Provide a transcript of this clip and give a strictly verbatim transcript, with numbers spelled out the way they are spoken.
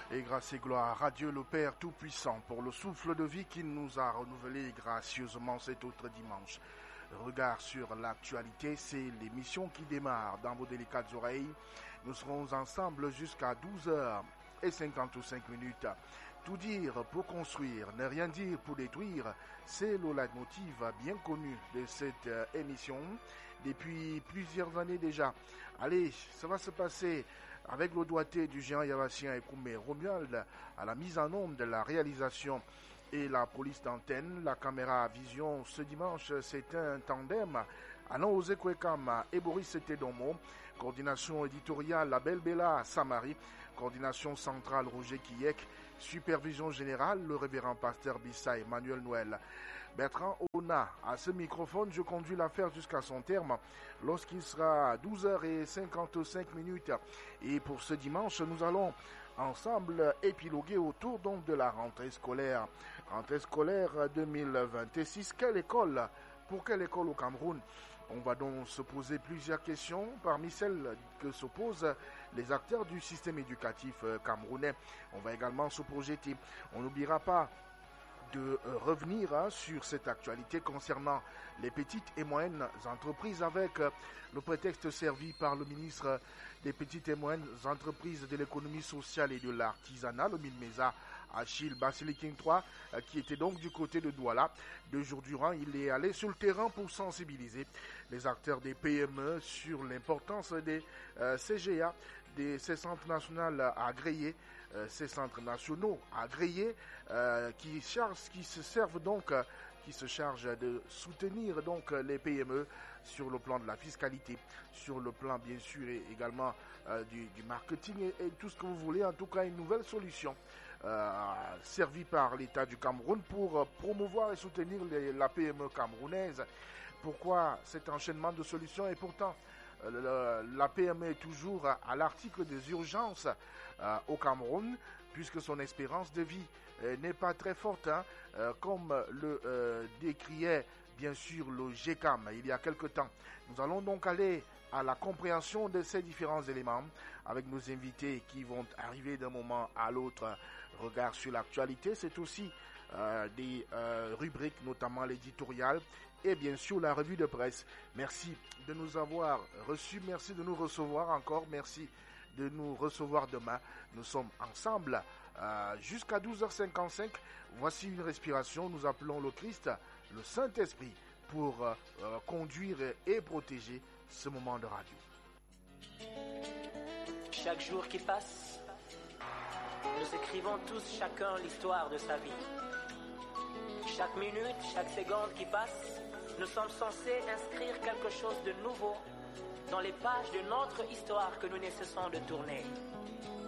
Et grâce et gloire à Dieu le Père Tout-Puissant pour le souffle de vie qu'il nous a renouvelé gracieusement cet autre dimanche. Regard sur l'actualité, c'est l'émission qui démarre dans vos délicates oreilles. Nous serons ensemble jusqu'à douze heures cinquante-cinq minutes. Tout dire pour construire, ne rien dire pour détruire, c'est le leitmotiv bien connu de cette euh, émission depuis plusieurs années déjà. Allez, ça va se passer avec le doigté du géant Yavassien et Koumé Romuald à la mise en ombre de la réalisation et la police d'antenne. La caméra à vision ce dimanche, c'est un tandem. Alain Ozekwekam et Boris Tedomo. Coordination éditoriale Abel Bella Samari. Coordination centrale Roger Kiyek. Supervision générale le révérend pasteur Bissa Emmanuel Noël. Bertrand Ona, à ce microphone, je conduis l'affaire jusqu'à son terme lorsqu'il sera douze heures cinquante-cinq minutes. Et pour ce dimanche, nous allons ensemble épiloguer autour donc de la rentrée scolaire. Rentrée scolaire deux mille vingt-six, quelle école? Pour quelle école au Cameroun? On va donc se poser plusieurs questions parmi celles que se posent les acteurs du système éducatif camerounais. On va également se projeter. On n'oubliera pas de revenir hein, sur cette actualité concernant les petites et moyennes entreprises avec euh, le prétexte servi par le ministre des petites et moyennes entreprises de l'économie sociale et de l'artisanat, le Minmesa, Achille Basilikin trois, euh, qui était donc du côté de Douala. Deux jours durant, il est allé sur le terrain pour sensibiliser les acteurs des P M E sur l'importance des euh, C G A, des ces centres nationaux agréés, euh, ces centres nationaux agréés euh, qui chargent, qui se servent donc, euh, qui se chargent de soutenir donc les P M E sur le plan de la fiscalité, sur le plan bien sûr et également euh, du, du marketing et, et tout ce que vous voulez. En tout cas, une nouvelle solution euh, servie par l'État du Cameroun pour euh, promouvoir et soutenir les, la P M E camerounaise. Pourquoi cet enchaînement de solutions? Et pourtant, euh, le, la P M E est toujours à l'article des urgences euh, au Cameroun, puisque son espérance de vie euh, n'est pas très forte, hein, euh, comme le euh, décriait bien sûr le G C A M il y a quelque temps. Nous allons donc aller à la compréhension de ces différents éléments avec nos invités qui vont arriver d'un moment à l'autre. Regard sur l'actualité, c'est aussi euh, des euh, rubriques, notamment l'éditorial et bien sûr la revue de presse. Merci de nous avoir reçus, merci de nous recevoir encore, merci de nous recevoir demain. Nous sommes ensemble euh, jusqu'à douze heures cinquante-cinq. Voici une respiration, nous appelons le Christ, le Saint-Esprit, pour euh, euh, conduire et protéger ce moment de radio. Chaque jour qui passe, nous écrivons tous chacun l'histoire de sa vie. Chaque minute, chaque seconde qui passe, nous sommes censés inscrire quelque chose de nouveau dans les pages de notre histoire que nous ne cessons de tourner.